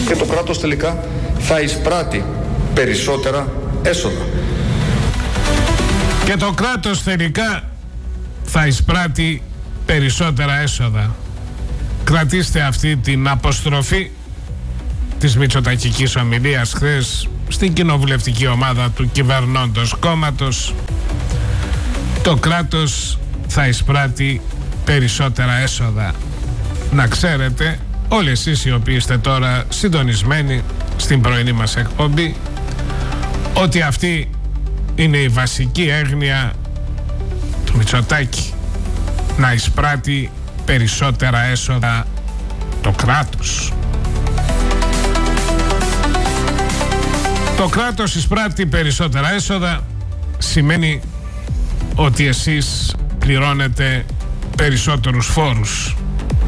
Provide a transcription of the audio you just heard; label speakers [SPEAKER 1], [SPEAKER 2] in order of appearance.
[SPEAKER 1] και το κράτος τελικά θα εισπράττει περισσότερα έσοδα.
[SPEAKER 2] Και το κράτος τελικά θα εισπράττει περισσότερα έσοδα. Κρατήστε αυτή την αποστροφή της μητσοτακικής ομιλίας χθες στην κοινοβουλευτική ομάδα του κυβερνώντος κόμματος. Το κράτος θα εισπράττει περισσότερα έσοδα. Να ξέρετε όλοι εσείς οι οποίοι είστε τώρα συντονισμένοι στην πρωινή μας εκπομπή ότι αυτή είναι η βασική έγνοια του Μητσοτάκη, να εισπράττει περισσότερα έσοδα το κράτος. Το κράτος εισπράττει περισσότερα έσοδα σημαίνει ότι εσείς πληρώνετε περισσότερους φόρους.